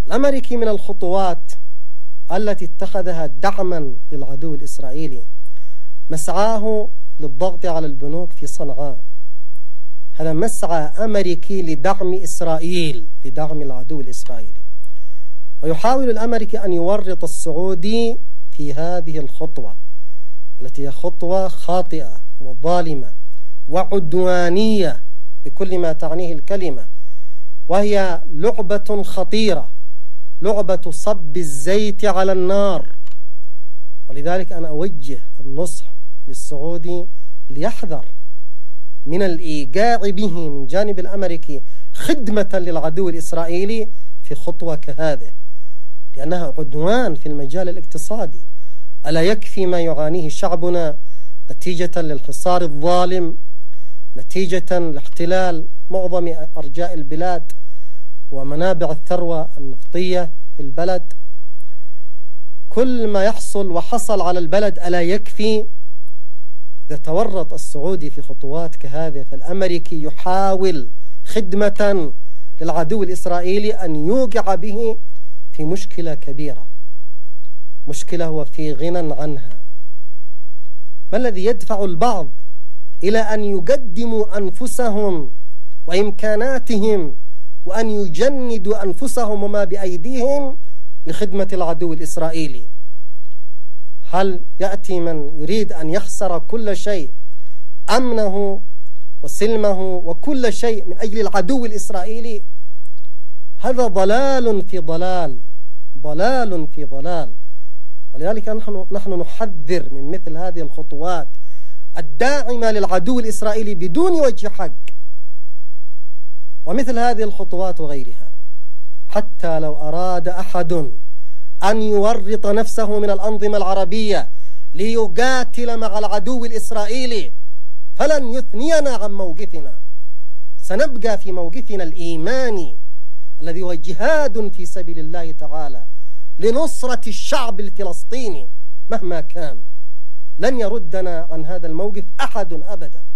الأمريكي من الخطوات التي اتخذها دعما للعدو الإسرائيلي مسعاه للضغط على البنوك في صنعاء. هذا مسعى أمريكي لدعم إسرائيل، لدعم العدو الإسرائيلي. ويحاول الأمريكي أن يورط السعودي في هذه الخطوة التي هي خطوة خاطئة وظالمة وعدوانية بكل ما تعنيه الكلمة، وهي لعبة خطيرة، لعبة صب الزيت على النار. ولذلك أنا أوجه النصح للسعودي ليحذر من الإيقاع به من جانب الأمريكي خدمة للعدو الإسرائيلي في خطوة كهذه، لأنها عدوان في المجال الاقتصادي. ألا يكفي ما يعانيه شعبنا نتيجة للحصار الظالم، نتيجة لاحتلال معظم أرجاء البلاد ومنابع الثروة النفطية في البلد؟ كل ما يحصل وحصل على البلد ألا يكفي؟ إذا تورط السعودي في خطوات كهذه فالأمريكي يحاول خدمة للعدو الإسرائيلي أن يوقع به في مشكلة كبيرة، مشكلة هو في غنى عنها. ما الذي يدفع البعض إلى أن يقدموا أنفسهم وإمكاناتهم وأن يجندوا أنفسهم وما بأيديهم لخدمة العدو الإسرائيلي؟ هل يأتي من يريد أن يخسر كل شيء، أمنه وسلمه وكل شيء من أجل العدو الإسرائيلي؟ هذا ضلال في ضلال، ضلال في ضلال. ولذلك نحن نحذر من مثل هذه الخطوات الداعمة للعدو الإسرائيلي بدون وجه حق، ومثل هذه الخطوات وغيرها. حتى لو أراد أحد أن يورط نفسه من الأنظمة العربية ليقاتل مع العدو الإسرائيلي فلن يثنينا عن موقفنا. سنبقى في موقفنا الإيماني الذي هو جهاد في سبيل الله تعالى لنصرة الشعب الفلسطيني مهما كان. لن يردنا عن هذا الموقف أحد أبدا.